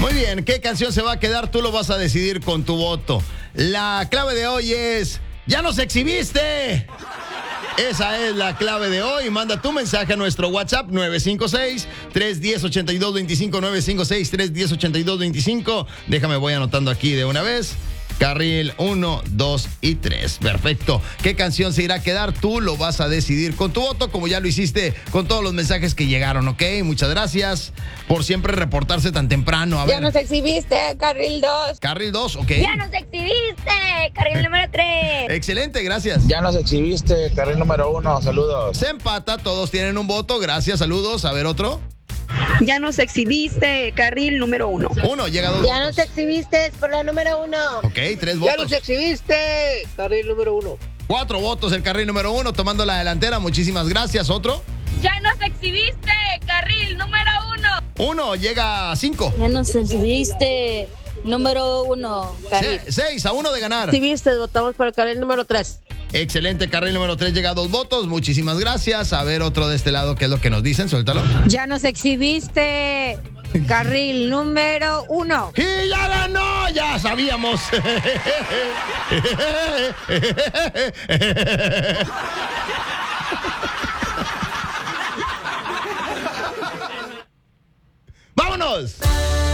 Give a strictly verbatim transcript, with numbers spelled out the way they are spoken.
Muy bien, ¿qué canción se va a quedar? Tú lo vas a decidir con tu voto. La clave de hoy es... ¡Ya nos exhibiste! Esa es la clave de hoy. Manda tu mensaje a nuestro WhatsApp nueve cinco seis, tres uno cero, ocho dos dos cinco, nueve cinco seis, tres uno cero, ocho dos dos cinco. Déjame, voy anotando aquí de una vez. Carril uno, dos y tres. Perfecto. ¿Qué canción se irá a quedar? Tú lo vas a decidir con tu voto, como ya lo hiciste con todos los mensajes que llegaron, ¿ok? Muchas gracias por siempre reportarse tan temprano. A Ya ver. nos exhibiste, carril dos. Carril dos, ok. Ya nos exhibiste, carril número tres. Excelente, gracias. Ya nos exhibiste, carril número uno, saludos. Se empata, todos tienen un voto. Gracias, saludos. A ver, otro. Ya nos exhibiste, carril número uno. Uno, llega dos. Ya nos exhibiste por la número uno. Ok, tres votos. Ya nos exhibiste, carril número uno. Cuatro votos el carril número uno, tomando la delantera. Muchísimas gracias. Otro. Ya nos exhibiste, carril número uno. Uno, llega a cinco. Ya nos exhibiste, número uno, carril. Se- seis a uno de ganar. Exhibiste, votamos por el carril número tres. Excelente, carril número tres llega a dos votos. Muchísimas gracias. A ver, otro de este lado, ¿qué es lo que nos dicen? Suéltalo. Ya nos exhibiste, carril número uno. ¡Y ya ganó! ¡Ya sabíamos! ¡Vámonos!